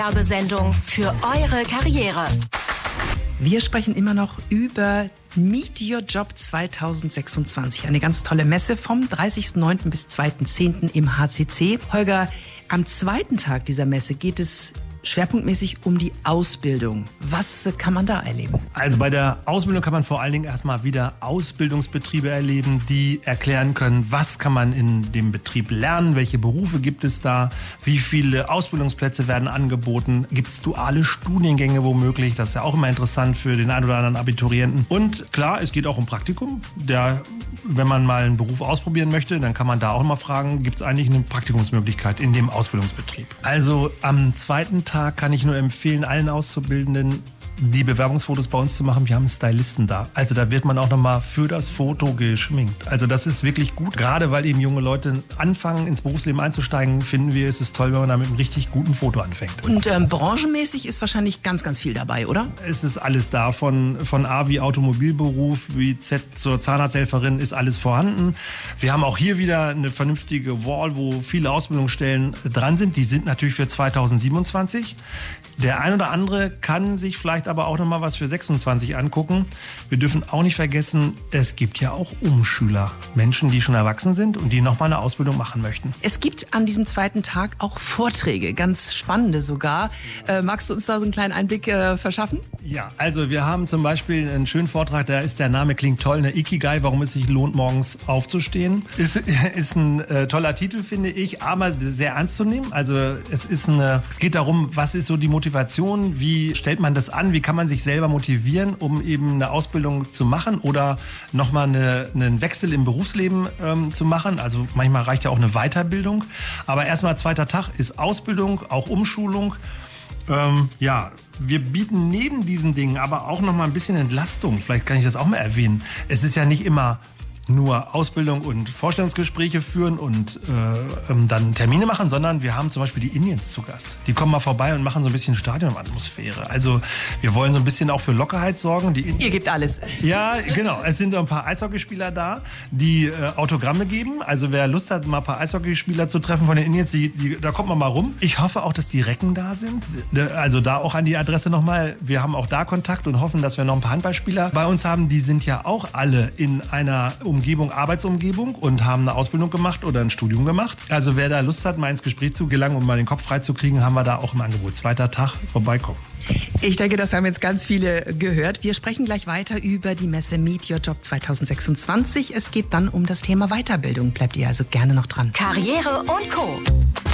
Werbesendung für eure Karriere. Wir sprechen immer noch über Meet Your Job 2026. Eine ganz tolle Messe vom 30.09. bis 2.10. im HCC. Holger, am zweiten Tag dieser Messe geht es schwerpunktmäßig um die Ausbildung. Was kann man da erleben? Also bei der Ausbildung kann man vor allen Dingen erstmal wieder Ausbildungsbetriebe erleben, die erklären können, was kann man in dem Betrieb lernen, welche Berufe gibt es da, wie viele Ausbildungsplätze werden angeboten, gibt es duale Studiengänge womöglich, das ist ja auch immer interessant für den einen oder anderen Abiturienten. Und klar, es geht auch um Praktikum. Wenn man mal einen Beruf ausprobieren möchte, dann kann man da auch mal fragen, gibt es eigentlich eine Praktikumsmöglichkeit in dem Ausbildungsbetrieb. Also am zweiten Tag kann ich nur empfehlen, allen Auszubildenden die Bewerbungsfotos bei uns zu machen. Wir haben einen Stylisten da. Also da wird man auch nochmal für das Foto geschminkt. Also das ist wirklich gut. Gerade weil eben junge Leute anfangen, ins Berufsleben einzusteigen, finden wir, ist es toll, wenn man da mit einem richtig guten Foto anfängt. Und branchenmäßig ist wahrscheinlich ganz, ganz viel dabei, oder? Es ist alles da. Von A wie Automobilberuf, wie Z zur Zahnarzthelferin ist alles vorhanden. Wir haben auch hier wieder eine vernünftige Wall, wo viele Ausbildungsstellen dran sind. Die sind natürlich für 2027. Der ein oder andere kann sich vielleicht aber auch noch mal was für 26 angucken. Wir dürfen auch nicht vergessen, es gibt ja auch Umschüler. Menschen, die schon erwachsen sind und die noch mal eine Ausbildung machen möchten. Es gibt an diesem zweiten Tag auch Vorträge, ganz spannende sogar. Magst du uns da so einen kleinen Einblick verschaffen? Ja, also wir haben zum Beispiel einen schönen Vortrag, da ist der Name klingt toll, eine Ikigai, warum es sich lohnt, morgens aufzustehen. Ist ein toller Titel, finde ich, aber sehr ernst zu nehmen. Also es geht darum, was ist so die Motivation, wie stellt man das an, wie kann man sich selber motivieren, um eben eine Ausbildung zu machen oder nochmal einen Wechsel im Berufsleben zu machen. Also manchmal reicht ja auch eine Weiterbildung. Aber erstmal zweiter Tag ist Ausbildung, auch Umschulung. Wir bieten neben diesen Dingen aber auch noch mal ein bisschen Entlastung. Vielleicht kann ich das auch mal erwähnen. Es ist ja nicht immer nur Ausbildung und Vorstellungsgespräche führen und dann Termine machen, sondern wir haben zum Beispiel die Indians zu Gast. Die kommen mal vorbei und machen so ein bisschen Stadionatmosphäre. Also wir wollen so ein bisschen auch für Lockerheit sorgen. Ihr gebt alles. Ja, genau. Es sind ein paar Eishockeyspieler da, die Autogramme geben. Also wer Lust hat, mal ein paar Eishockeyspieler zu treffen von den Indians, da kommt man mal rum. Ich hoffe auch, dass die Recken da sind. Also da auch an die Adresse nochmal. Wir haben auch da Kontakt und hoffen, dass wir noch ein paar Handballspieler bei uns haben. Die sind ja auch alle in einer Arbeitsumgebung und haben eine Ausbildung gemacht oder ein Studium gemacht. Also wer da Lust hat, mal ins Gespräch zu gelangen, um mal den Kopf frei zu kriegen, haben wir da auch im Angebot. Zweiter Tag, vorbeikommen. Ich denke, das haben jetzt ganz viele gehört. Wir sprechen gleich weiter über die Messe Meet Your Job 2026. Es geht dann um das Thema Weiterbildung. Bleibt ihr also gerne noch dran. Karriere und Co.